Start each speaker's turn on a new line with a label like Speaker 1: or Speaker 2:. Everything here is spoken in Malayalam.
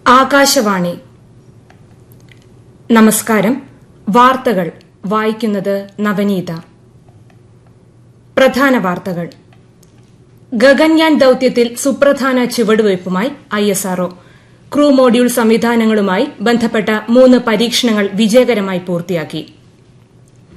Speaker 1: ആകാശവാണി. നമസ്കാരം. വാർത്തകൾ വായിക്കുന്നത് നവനീത. പ്രധാന വാർത്തകൾ. ഗഗൻയാൻ ദൌത്യത്തിൽ സുപ്രധാന ചുവടുവയ്പുമായി ISRO. ക്രൂ മോഡ്യൂൾ സംവിധാനങ്ങളുമായി ബന്ധപ്പെട്ട 3 പരീക്ഷണങ്ങൾ വിജയകരമായി പൂർത്തിയാക്കി.